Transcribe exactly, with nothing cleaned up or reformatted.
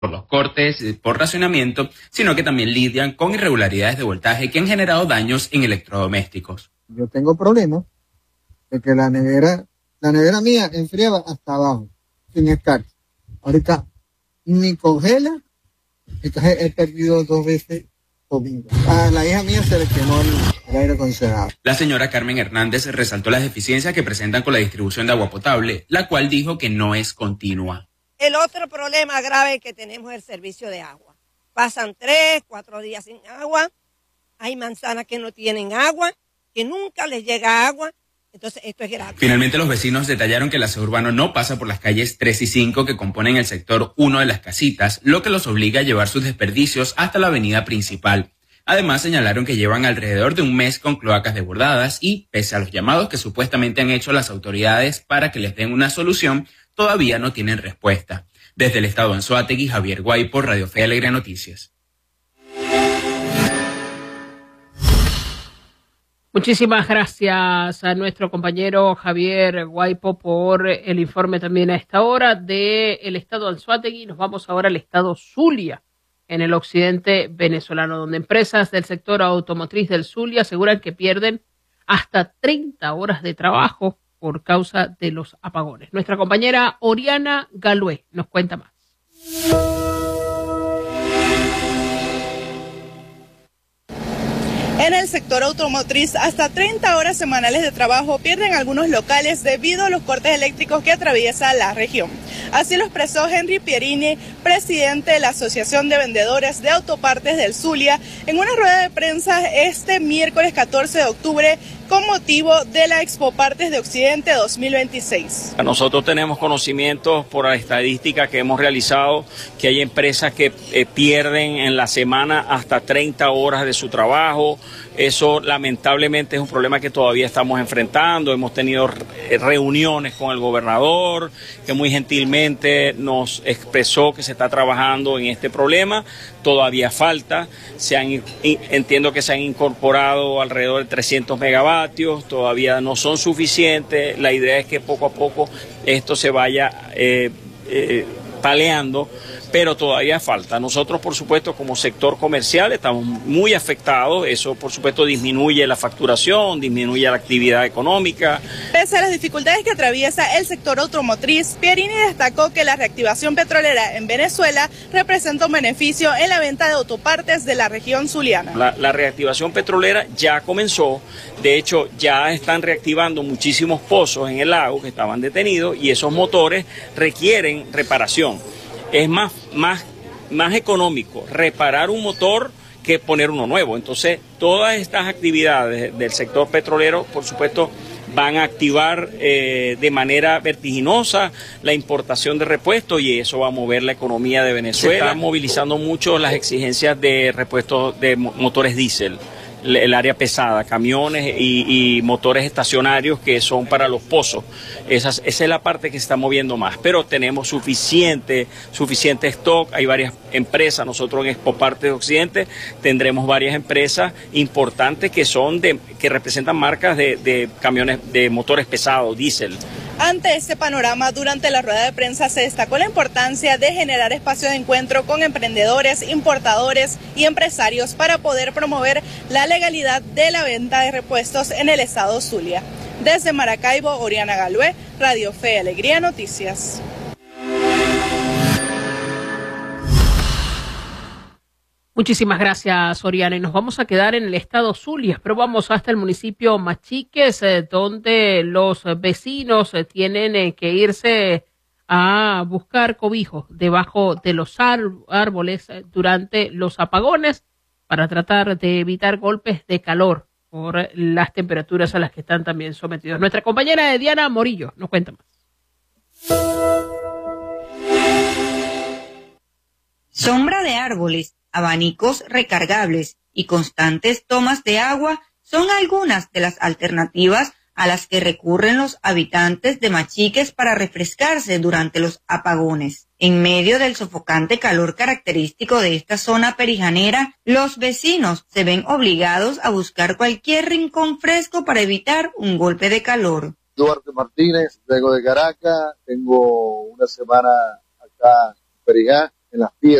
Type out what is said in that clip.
por los cortes, por racionamiento, sino que también lidian con irregularidades de voltaje que han generado daños en electrodomésticos. Yo tengo problemas de que la nevera, la nevera mía enfriaba hasta abajo, sin estar. Ahorita ni congela, entonces he perdido dos veces comida. A la hija mía se le quemó el, el aire acondicionado. La señora Carmen Hernández resaltó las deficiencias que presentan con la distribución de agua potable, la cual dijo que no es continua. El otro problema grave que tenemos es el servicio de agua. Pasan tres, cuatro días sin agua. Hay manzanas que no tienen agua, que nunca les llega agua. Entonces esto es grave. Finalmente los vecinos detallaron que el aseo urbano no pasa por las calles tres y cinco que componen el sector uno de las casitas, lo que los obliga a llevar sus desperdicios hasta la avenida principal. Además señalaron que llevan alrededor de un mes con cloacas desbordadas y, pese a los llamados que supuestamente han hecho las autoridades para que les den una solución, todavía no tienen respuesta. Desde el estado de Anzoátegui, Javier Guaypo, Radio Fe y Alegría Noticias. Muchísimas gracias a nuestro compañero Javier Guaypo por el informe también a esta hora del estado de Anzoátegui. Nos vamos ahora al estado Zulia, en el occidente venezolano, donde empresas del sector automotriz del Zulia aseguran que pierden hasta treinta horas de trabajo por causa de los apagones. Nuestra compañera Oriana Galué nos cuenta más. En el sector automotriz, hasta treinta horas semanales de trabajo pierden algunos locales debido a los cortes eléctricos que atraviesa la región. Así lo expresó Henry Pierini, presidente de la Asociación de Vendedores de Autopartes del Zulia, en una rueda de prensa este miércoles catorce de octubre con motivo de la Expo Partes de Occidente dos mil veintiséis. Nosotros tenemos conocimientos por la estadística que hemos realizado que hay empresas que eh, pierden en la semana hasta treinta horas de su trabajo. Eso lamentablemente es un problema que todavía estamos enfrentando. Hemos tenido reuniones con el gobernador, que muy gentilmente nos expresó que se está trabajando en este problema. Todavía falta. Se han, entiendo que se han incorporado alrededor de trescientos megavatios. Todavía no son suficientes. La idea es que poco a poco esto se vaya eh, eh, paleando, pero todavía falta. Nosotros, por supuesto, como sector comercial estamos muy afectados. Eso, por supuesto, disminuye la facturación, disminuye la actividad económica. Pese a las dificultades que atraviesa el sector automotriz, Pierini destacó que la reactivación petrolera en Venezuela representa un beneficio en la venta de autopartes de la región zuliana. La, la reactivación petrolera ya comenzó. De hecho, ya están reactivando muchísimos pozos en el lago que estaban detenidos y esos motores requieren reparación. Es más, más, más económico reparar un motor que poner uno nuevo. Entonces, todas estas actividades del sector petrolero, por supuesto, van a activar eh, de manera vertiginosa la importación de repuestos y eso va a mover la economía de Venezuela. Se están movilizando mucho las exigencias de repuestos de motores diésel. El área pesada, camiones y, y motores estacionarios que son para los pozos. Esa, esa es la parte que se está moviendo más, pero tenemos suficiente, suficiente stock, hay varias empresas, nosotros en Expo Partes de Occidente tendremos varias empresas importantes que son de, que representan marcas de, de camiones, de motores pesados, diésel. Ante este panorama, durante la rueda de prensa se destacó la importancia de generar espacios de encuentro con emprendedores, importadores y empresarios para poder promover la legalidad de la venta de repuestos en el estado Zulia. Desde Maracaibo, Oriana Galué, Radio Fe y Alegría Noticias. Muchísimas gracias, Oriana. Y nos vamos a quedar en el estado Zulia, pero vamos hasta el municipio Machiques, eh, donde los vecinos eh, tienen eh, que irse a buscar cobijo debajo de los árboles eh, durante los apagones para tratar de evitar golpes de calor por las temperaturas a las que están también sometidos. Nuestra compañera Diana Morillo nos cuenta más. Sombra de árboles, abanicos recargables y constantes tomas de agua son algunas de las alternativas a las que recurren los habitantes de Machiques para refrescarse durante los apagones. En medio del sofocante calor característico de esta zona perijanera, los vecinos se ven obligados a buscar cualquier rincón fresco para evitar un golpe de calor. Duarte Martínez, vengo de Caracas, tengo una semana acá en Perijá. de las piedras.